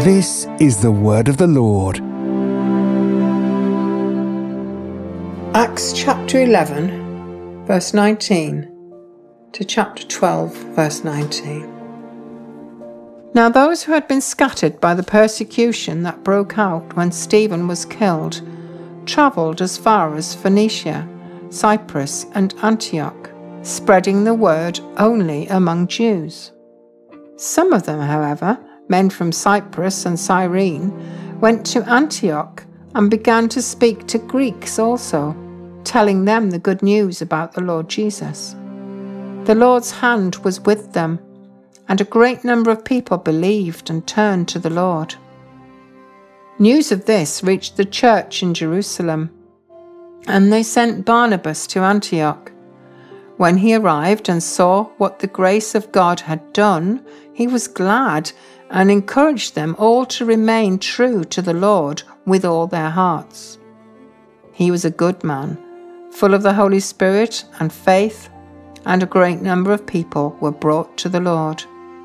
This is the word of the Lord. Acts chapter 11, verse 19 to chapter 12, verse 19. Now those who had been scattered by the persecution that broke out when Stephen was killed travelled as far as Phoenicia, Cyprus, and Antioch, spreading the word only among Jews. Some of them, however, men from Cyprus and Cyrene, went to Antioch and began to speak to Greeks also, telling them the good news about the Lord Jesus. The Lord's hand was with them, and a great number of people believed and turned to the Lord. News of this reached the church in Jerusalem, and they sent Barnabas to Antioch. When he arrived and saw what the grace of God had done, he was glad and encouraged them all to remain true to the Lord with all their hearts. He was a good man, full of the Holy Spirit and faith, and a great number of people were brought to the Lord.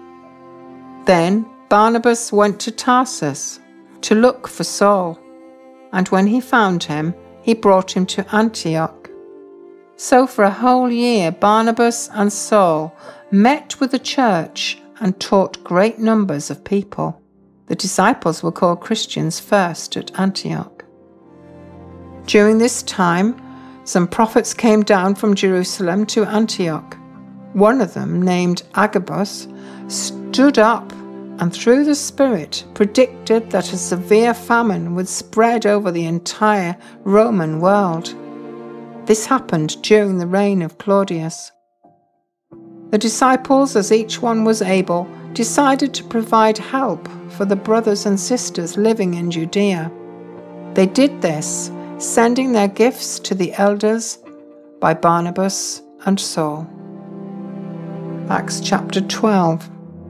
Then Barnabas went to Tarsus to look for Saul, and when he found him, he brought him to Antioch. So for a whole year Barnabas and Saul met with the church and taught great numbers of people. The disciples were called Christians first at Antioch. During this time, some prophets came down from Jerusalem to Antioch. One of them, named Agabus, stood up and through the Spirit predicted that a severe famine would spread over the entire Roman world. This happened during the reign of Claudius. The disciples, as each one was able, decided to provide help for the brothers and sisters living in Judea. They did this, sending their gifts to the elders by Barnabas and Saul. Acts chapter 12.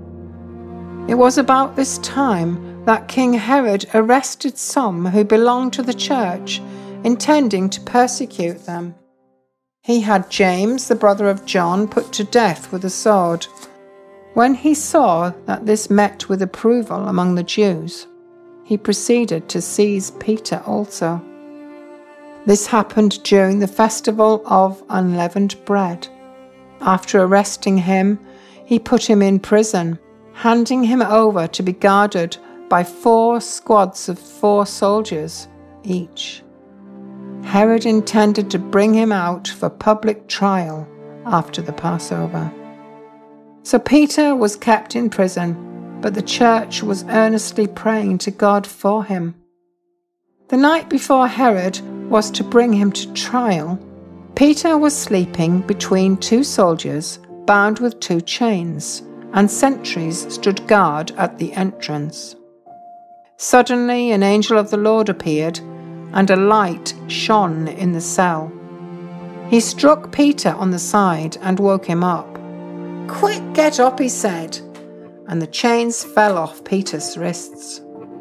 It was about this time that King Herod arrested some who belonged to the church, intending to persecute them. He had James, the brother of John, put to death with a sword. When he saw that this met with approval among the Jews, he proceeded to seize Peter also. This happened during the festival of unleavened bread. After arresting him, he put him in prison, handing him over to be guarded by 4 squads of 4 soldiers each. Herod intended to bring him out for public trial after the Passover. So Peter was kept in prison, but the church was earnestly praying to God for him. The night before Herod was to bring him to trial, Peter was sleeping between 2 soldiers bound with 2 chains, and sentries stood guard at the entrance. Suddenly an angel of the Lord appeared, and a light shone in the cell. He struck Peter on the side and woke him up. "Quick, get up," he said, and the chains fell off Peter's wrists.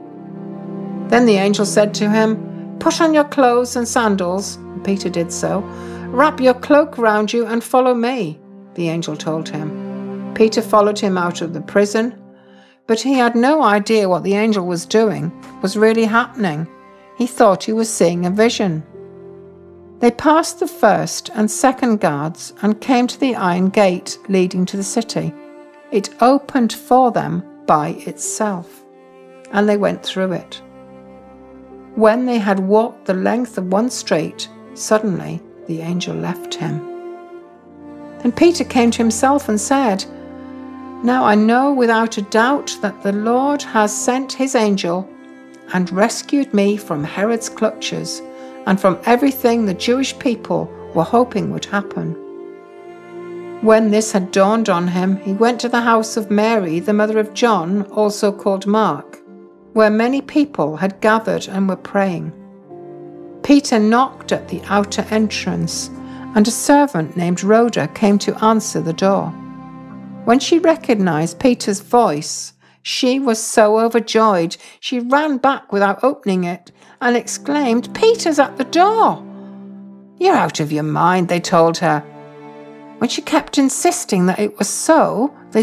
Then the angel said to him, "Put on your clothes and sandals." Peter did so. "Wrap your cloak round you and follow me," the angel told him. Peter followed him out of the prison, but he had no idea what the angel was doing was really happening. He thought he was seeing a vision. They passed the first and second guards and came to the iron gate leading to the city. It opened for them by itself, and they went through it. When they had walked the length of one street, suddenly the angel left him. Then Peter came to himself and said, "Now I know without a doubt that the Lord has sent his angel and rescued me from Herod's clutches and from everything the Jewish people were hoping would happen." When this had dawned on him, he went to the house of Mary, the mother of John, also called Mark, where many people had gathered and were praying. Peter knocked at the outer entrance, and a servant named Rhoda came to answer the door. When she recognized Peter's voice, she was so overjoyed she ran back without opening it and exclaimed, "Peter's at the door!" "You're out of your mind," they told her. When she kept insisting that it was so, they